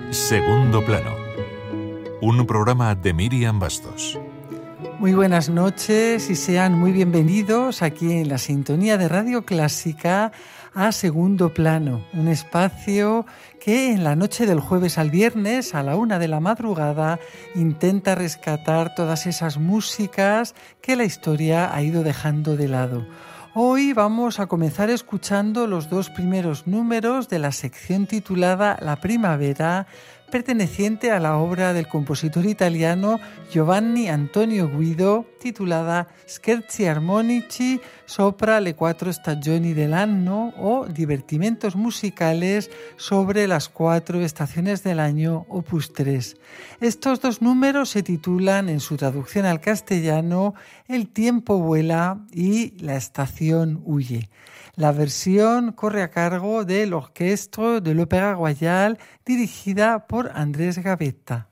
Segundo plano. Un programa de Miriam Bastos. Muy buenas noches y sean muy bienvenidos aquí en la sintonía de Radio Clásica a Segundo Plano, un espacio que en la noche del jueves al viernes a la 1 de la madrugada intenta rescatar todas esas músicas que la historia ha ido dejando de lado. Hoy vamos a comenzar escuchando los dos primeros números de la sección titulada La Primavera, perteneciente a la obra del compositor italiano Giovanni Antonio Guido, titulada Scherzi armonici sopra le quattro stagioni dell'anno o Divertimentos musicales sobre las 4 estaciones del año, opus 3. Estos dos números se titulan en su traducción al castellano El tiempo vuela y La estación huye. La versión corre a cargo del Orchestre de l'Opéra Royal, dirigida por Andrés Gavetta.